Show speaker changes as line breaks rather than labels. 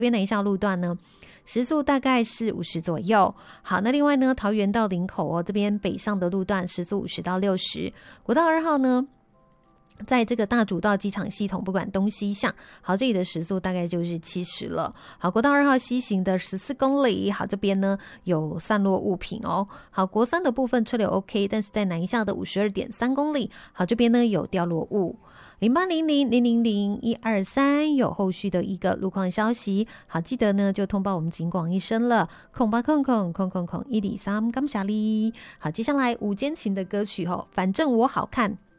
边南一下路段呢时速大概是50左右。好，那另外呢，桃园到林口这边北上的路段时速50到60。国道2号呢，在这个大主道机场系统，不管东西向，好，这里的时速大概就是70了。好，国道2号西行的14公里，好，这边呢有散落物品哦。好，国3的部分车流 OK， 但是在南一下的52.3公里，好，这边呢有掉落物。0800000123有后续的一个路况消息，好，记得呢就通报我们警广一声了，0800000123，感谢你。好，接下来午间情的歌曲反正我好看。